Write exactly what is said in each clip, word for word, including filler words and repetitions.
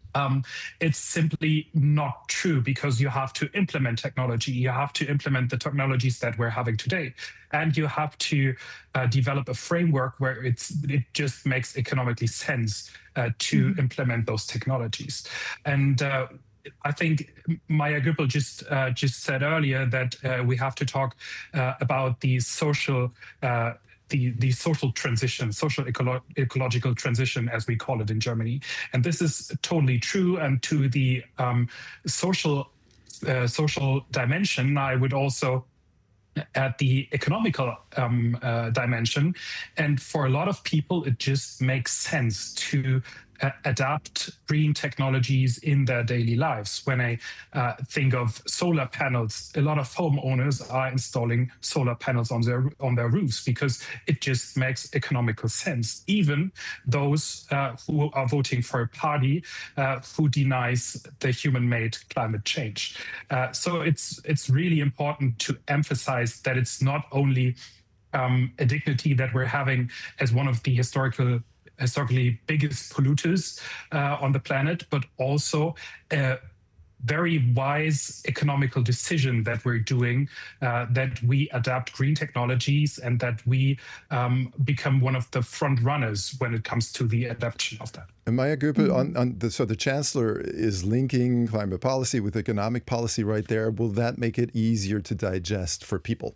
Um, it's simply not true, because you have to implement technology. You have to implement the technologies that we're having today, and you have to uh, develop a framework where it's it just makes economically sense uh, to Mhm. implement those technologies. And uh, I think Maya Göpel just uh, just said earlier that uh, we have to talk uh, about the social uh, the the social transition, social ecolo- ecological transition, as we call it in Germany. And this is totally true. And to the um, social uh, social dimension, I would also at the economical um, uh, dimension. And for a lot of people, it just makes sense to uh, adapt green technologies in their daily lives. When I uh, think of solar panels, a lot of homeowners are installing solar panels on their on their roofs because it just makes economical sense. Even those uh, who are voting for a party uh, who denies the human-made climate change. Uh, so it's it's really important to emphasize that it's not only um, a dignity that we're having as one of the historical historically biggest polluters uh, on the planet, but also a very wise economical decision that we're doing, uh, that we adapt green technologies and that we um, become one of the front runners when it comes to the adoption of that. And Maya Göpel, Mhm. on, on the, so the chancellor is linking climate policy with economic policy right there. Will that make it easier to digest for people?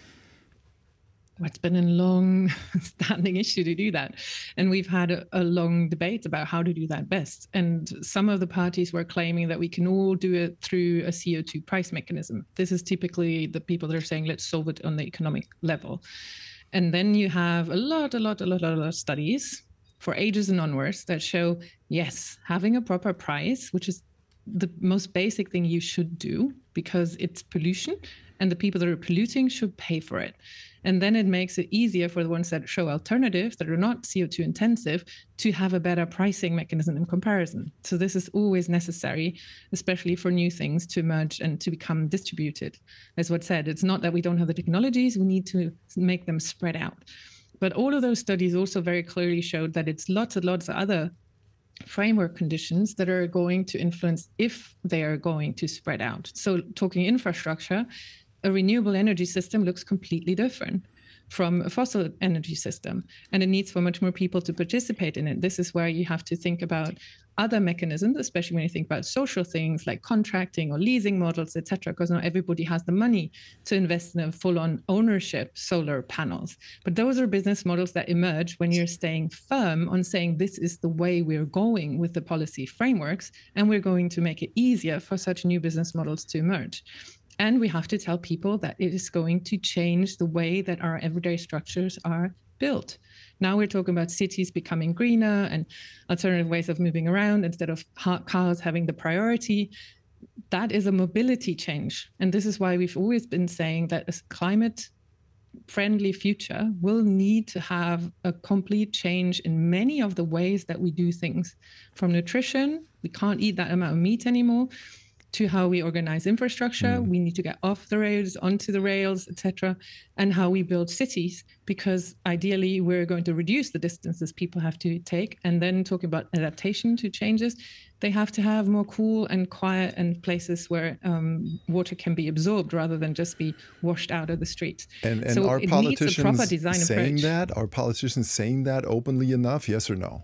Well, it's been a long standing issue to do that. And we've had a, a long debate about how to do that best. And some of the parties were claiming that we can all do it through a C O two price mechanism. This is typically the people that are saying, let's solve it on the economic level. And then you have a lot, a lot, a lot, a lot of studies for ages and onwards that show, yes, having a proper price, which is the most basic thing you should do because it's pollution and the people that are polluting should pay for it. And then it makes it easier for the ones that show alternatives that are not C O two intensive to have a better pricing mechanism in comparison. So this is always necessary, especially for new things to emerge and to become distributed. As what said, it's not that we don't have the technologies, we need to make them spread out. But all of those studies also very clearly showed that it's lots and lots of other framework conditions that are going to influence if they are going to spread out. So talking infrastructure, a renewable energy system looks completely different from a fossil energy system, and it needs for much more people to participate in it. This is where you have to think about other mechanisms, especially when you think about social things like contracting or leasing models, et cetera, because not everybody has the money to invest in a full-on ownership solar panels. But those are business models that emerge when you're staying firm on saying this is the way we're going with the policy frameworks, and we're going to make it easier for such new business models to emerge. And we have to tell people that it is going to change the way that our everyday structures are built. Now we're talking about cities becoming greener and alternative ways of moving around instead of cars having the priority. That is a mobility change. And this is why we've always been saying that a climate friendly future will need to have a complete change in many of the ways that we do things. From nutrition, we can't eat that amount of meat anymore, to how we organize infrastructure. Mm. We need to get off the rails, onto the rails, et cetera, and how we build cities, because ideally we're going to reduce the distances people have to take. And then talking about adaptation to changes, they have to have more cool and quiet and places where um, water can be absorbed rather than just be washed out of the streets. And, and so are it politicians needs a proper design saying approach. that? Are politicians saying that openly enough? Yes or no?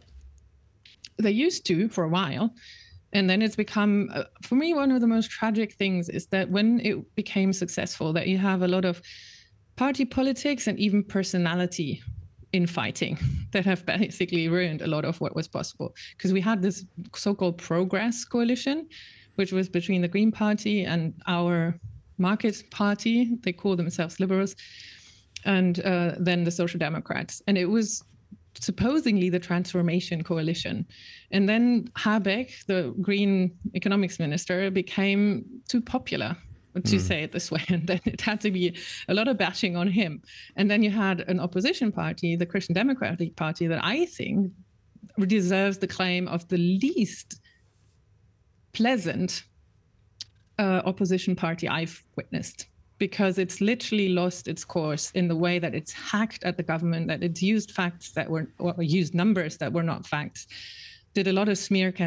They used to for a while. And then it's become, uh, for me, one of the most tragic things is that when it became successful, that you have a lot of party politics and even personality infighting that have basically ruined a lot of what was possible. Because we had this so-called progress coalition, which was between the Green Party and our Market Party. They call themselves liberals. And uh, then the Social Democrats. And it was supposedly the transformation coalition. And then Habeck, the green economics minister, became too popular, to mm. say it this way. And then it had to be a lot of bashing on him. And then you had an opposition party, the Christian Democratic Party, that I think deserves the claim of the least pleasant uh, opposition party I've witnessed, because it's literally lost its course in the way that it's hacked at the government, that it's used facts that were, or used numbers that were not facts, did a lot of smear campaigns